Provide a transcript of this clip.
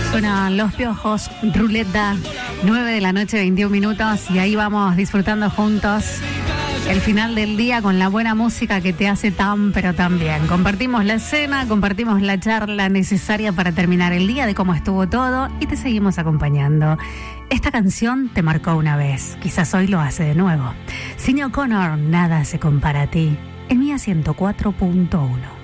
Suenan Los Piojos, Ruleta, 9 de la noche, 21 minutos, y ahí vamos disfrutando juntos el final del día con la buena música que te hace tan pero tan bien. Compartimos la escena, compartimos la charla necesaria para terminar el día de cómo estuvo todo y te seguimos acompañando. Esta canción te marcó una vez, quizás hoy lo hace de nuevo. Sinéad O'Connor, Nada se compara a ti, en Mía 104.1.